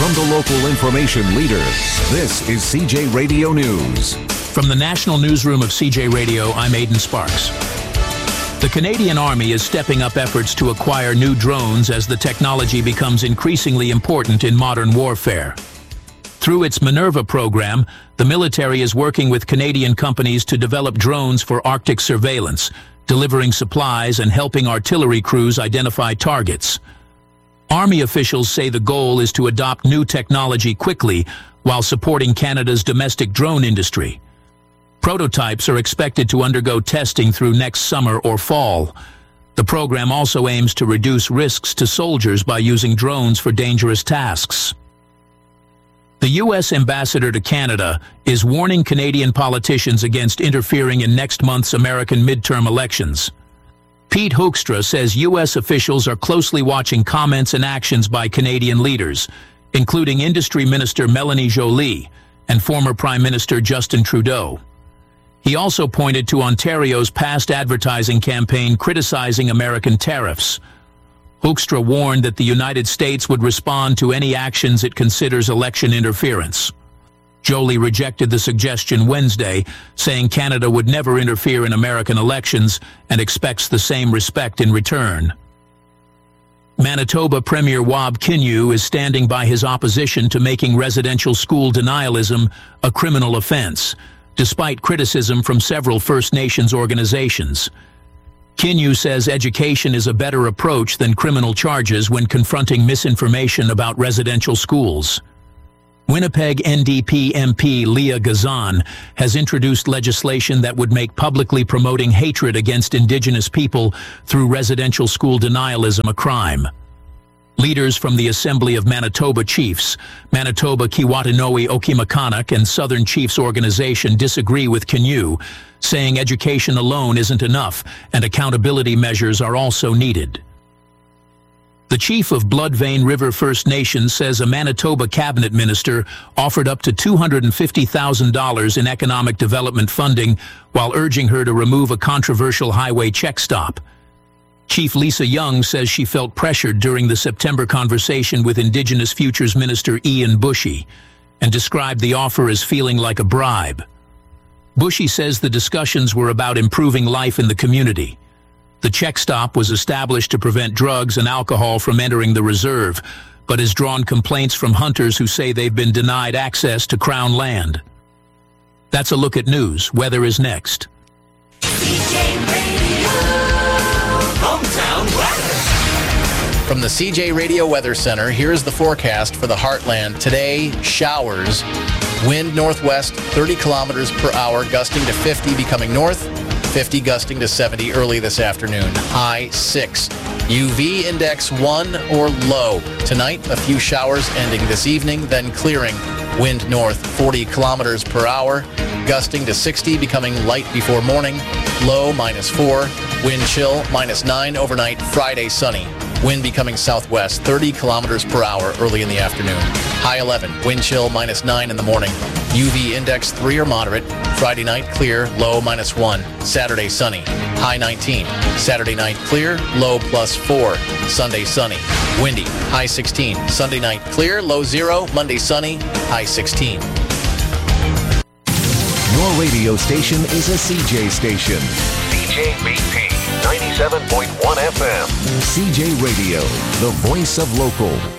From the local information leader, this is CJ Radio News. From the National Newsroom of CJ Radio, I'm Aidan Sparks. The Canadian Army is stepping up efforts to acquire new drones as the technology becomes increasingly important in modern warfare. Through its Minerva program, the military is working with Canadian companies to develop drones for Arctic surveillance, delivering supplies and helping artillery crews identify targets. Army officials say the goal is to adopt new technology quickly while supporting Canada's domestic drone industry. Prototypes are expected to undergo testing through next summer or fall. The program also aims to reduce risks to soldiers by using drones for dangerous tasks. The U.S. ambassador to Canada is warning Canadian politicians against interfering in next month's American midterm elections. Pete Hoekstra says U.S. officials are closely watching comments and actions by Canadian leaders, including Industry Minister Melanie Joly and former Prime Minister Justin Trudeau. He also pointed to Ontario's past advertising campaign criticizing American tariffs. Hoekstra warned that the United States would respond to any actions it considers election interference. Joly rejected the suggestion Wednesday, saying Canada would never interfere in American elections and expects the same respect in return. Manitoba Premier Wab Kinew is standing by his opposition to making residential school denialism a criminal offense, despite criticism from several First Nations organizations. Kinew says education is a better approach than criminal charges when confronting misinformation about residential schools. Winnipeg NDP MP Leah Gazan has introduced legislation that would make publicly promoting hatred against Indigenous people through residential school denialism a crime. Leaders from the Assembly of Manitoba Chiefs, Manitoba Kiwatinowi Okimakanak and Southern Chiefs Organization disagree with Kinew, saying education alone isn't enough and accountability measures are also needed. The chief of Bloodvein River First Nation says a Manitoba cabinet minister offered up to $250,000 in economic development funding while urging her to remove a controversial highway check stop. Chief Lisa Young says she felt pressured during the September conversation with Indigenous Futures Minister Ian Bushy and described the offer as feeling like a bribe. Bushy says the discussions were about improving life in the community. The check stop was established to prevent drugs and alcohol from entering the reserve, but has drawn complaints from hunters who say they've been denied access to Crown land. That's a look at news. Weather is next. From the CJ Radio Weather Center, here's the forecast for the Heartland. Today, showers. Wind northwest, 30 kilometers per hour, gusting to 50, becoming north. 50 gusting to 70 early this afternoon. High 6. UV index 1 or low. Tonight, a few showers ending this evening, then clearing. Wind north, 40 kilometers per hour, gusting to 60, becoming light before morning. Low -4. Wind chill -9 overnight. Friday sunny. Wind becoming southwest, 30 kilometers per hour early in the afternoon. High 11. Wind chill -9 in the morning. UV index 3 or moderate. Friday night clear, low -1. Saturday sunny. High 19. Saturday night clear, low +4. Sunday sunny. Windy. High 16. Sunday night clear, low 0. Monday sunny. High 16. Your radio station is a CJ station. CJBP 97.1 FM. CJ Radio, the voice of local.